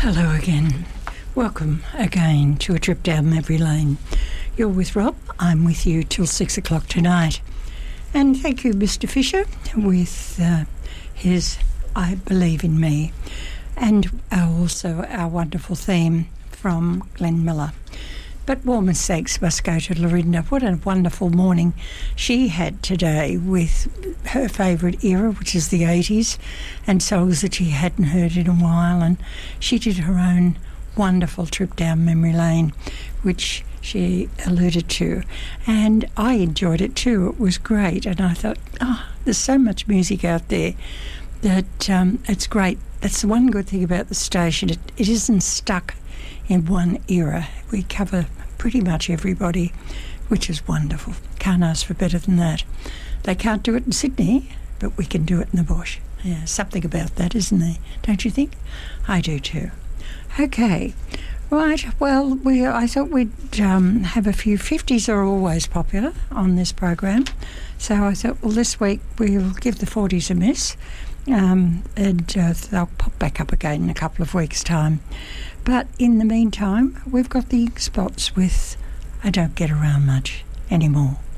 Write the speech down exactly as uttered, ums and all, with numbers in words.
Hello again. Welcome again to a trip down memory lane. You're with Rob. I'm with you till six o'clock tonight. And thank you, Mister Fisher, with uh, his I Believe in Me. And our, also our wonderful theme from Glenn Miller. But warmest thanks must go to Lorinda. What a wonderful morning she had today with her favourite era, which is the eighties, and songs that she hadn't heard in a while. And she did her own wonderful trip down memory lane, which she alluded to. And I enjoyed it too. It was great. And I thought, oh, there's so much music out there that um, it's great. That's the one good thing about the station. It, it isn't stuck in one era. We cover pretty much everybody, which is wonderful. Can't ask for better than that. They can't do it in Sydney, but we can do it in the bush. Yeah, something about that, isn't there? Don't you think? I do too. Okay, right. Well, we I thought we'd um, have a few. fifties are always popular on this program, so I thought, well, this week we'll give the forties a miss, um, and uh, they'll pop back up again in a couple of weeks' time. But in the meantime, we've got the spots with I Don't Get Around Much Anymore.